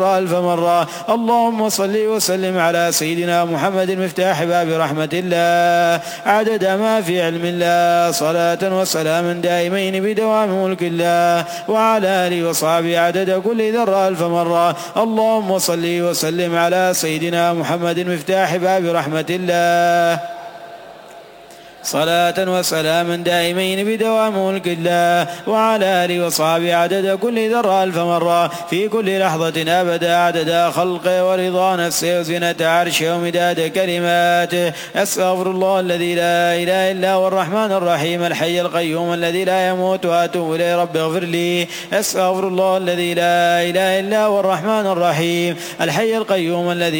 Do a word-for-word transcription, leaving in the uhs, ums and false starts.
ألف مرة. اللهم صل وسلم على سيدنا محمد مفتاح باب رحمة الله عدد ما في علم الله، صلاة وسلاما دائمين بدوام ملك الله، وعلى آله وصحبه عدد كل ذرة ألف مرة. اللهم صل وسلم على سيدنا محمد مفتاح باب رحمة الله صلاة وسلاما دائمين بدوام ملك الله، وعلى آله وصحبه عدد كل ذرة ألف مرة في كل لحظة أبدا عدد خلقه ورضا نفسه وزنة عرشه ومداد كلماته. أستغفر الله الذي لا إله إلا هو الرحمن الرحيم الحي القيوم الذي لا يموت وأتوب إليه رب اغفر لي. أستغفر الله الذي لا إله إلا هو الرحمن الرحيم الحي القيوم الذي